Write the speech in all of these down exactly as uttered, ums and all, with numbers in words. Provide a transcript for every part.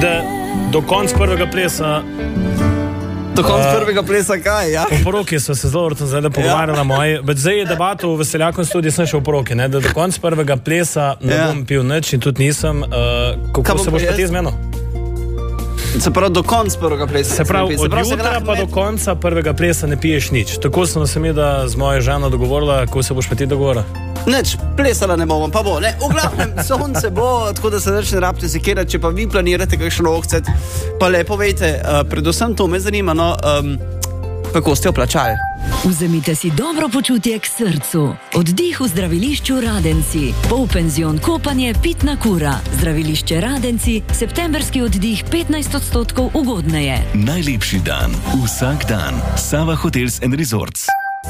da do konca prvega plesa Do konca uh, prvega plesa kaj, ja? V poroki so se zelo vrtno zdaj pogovarjali ja. moji. Zdaj je debato v Veseljakom studiju, sem še v poroki, ne? Da do konca prvega plesa ne ja. bom pil nič in tudi nisem. Uh, kako se boš pa ti zmenil? Se pravi, do konca prvega plesa. Se pravi, od jutra pa do konca prvega plesa ne piješ nič. Tako sem se mi, da z mojo ženo dogovorila, kako se boš pa ti dogovorila. Neč, plesala ne bomo, pa bo, ne? V glavnem, sonce bo, tako da se neč ne rabite sekirati, če pa vi planirate kakšen ohcet, pa lepo vejte, uh, predvsem to me zanima, no, um, kako ste oplačali. Vzemite si dobro počutje k srcu. Oddih v zdravilišču Radenci. Polpenzion kopanje Pitna kura. Zdravilišče Radenci. Septemberski oddih petnajst odstotkov ugodneje. Najlepši dan. Vsak dan. Sava Hotels and Resorts.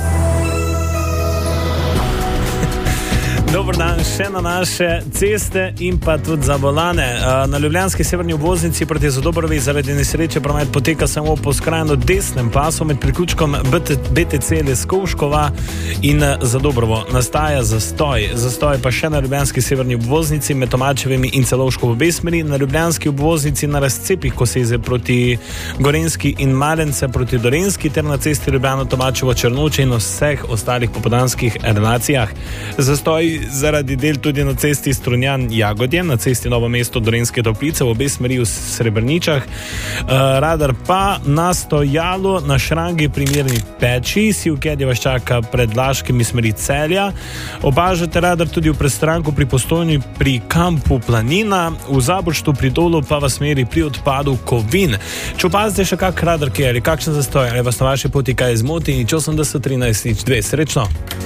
Dober dan še na naše ceste in pa tudi za bolane. Na ljubljanski severni obvoznici proti Zadobrovi zaradi nesreče promet poteka samo po skrajno desnem pasu med priključkom B T C Leskovškova in Zadobrovo. Nastaja zastoj. Zastoj pa še na ljubljanski severni obvoznici med Tomačevimi in Celovško v obe smeri, na ljubljanski obvoznici na razcepih Koseze proti Gorenjski in Malence proti Dorenjski ter na cesti Ljubljana Tomačevo Črnoče in vseh ostalih popoldanskih relacijah. Zastoj zaradi del tudi na cesti Strunjan Jagodje, na cesti Novo mesto Dorenjske Toplice v obe smeri v Srebrničah. Uh, radar pa na stojalu na Šrangi pri Mirni peči, Sivkedje vas čaka pred Laškimi smeri Celja. Opažate radar tudi v Prestranku pri Postojni pri kampu Planina, v Zabočtu pri Dolu pa v smeri pri odpadu Kovin. Če opazite še kak radar, kje ali kakšen zastoj, ali vas na vaši poti kaj zmoti, nič osemdeset trinajst nič dve. Srečno!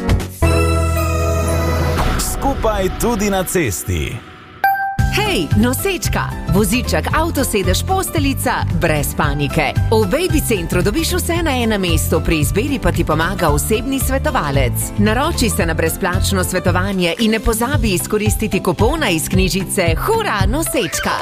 Skupaj tudi na cesti. Hej, nosečka! Voziček, avtosedež, posteljica, brez panike. V Baby Centru dobiš vse na enem mestu, pri izbiri pa ti pomaga osebni svetovalec. Naroči se na brezplačno svetovanje in ne pozabi izkoristiti kupona iz knjižice Hura, nosečka!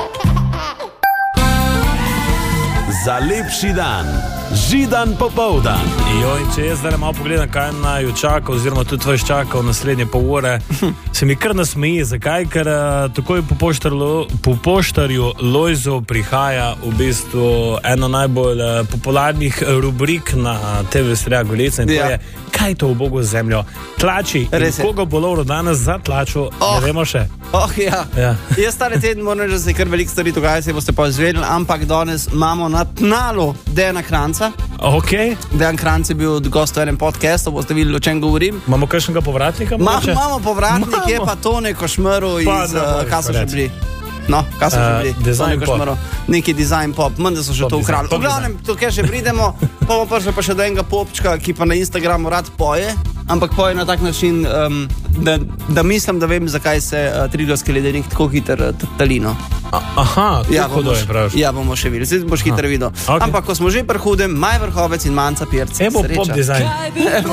Za lepši dan. Židan popoldan. Joj, če jaz zdaj malo pogledam, kaj naju čaka, oziroma tudi vas čaka v naslednje pol ure, se mi kar nasmeji. Zakaj? Ker uh, takoj po, poštarlu, po poštarju Lojzu prihaja v bistvu eno najbolj uh, popularnih rubrik na T V Strija Golica in ja. to je, kaj to v Bogu zemljo tlači. Res in koga bo Lovro danes zatlačil, oh. ne vemo še. Oh, ja. ja. Jaz stari teden moram reči, da se kar veliko stvari dogaja, se boste pa izvedeli, ampak danes imamo na tnalu Dejana Kranca. Okay. Dejan Kranc je bil gost v enem podcastu, boste videli, o čem govorim. Imamo kakšnega povratnika? Ma, imamo povratnik, Mamo. je pa Tone Košmrl iz uh, Kaj so že bili? No, kaj so uh, že bili? Design pop. Neki design pop, manj da so že pop to ukrali. V glavnem, tukaj še pridemo, pa bomo prišli pa še do enega popčka, ki pa na Instagramu rad poje, ampak poje na tak način, um, da, da mislim, da vem, zakaj se uh, Triglavski ledenik tako hiter uh, talino. Aha, ja, tako je prav. Ja, bomo še videli, zdaj boš hitro videl. Okay. Ampak ko smo že pri hudem, Maj Vrhovec in Manca Pirc. Evo pop design.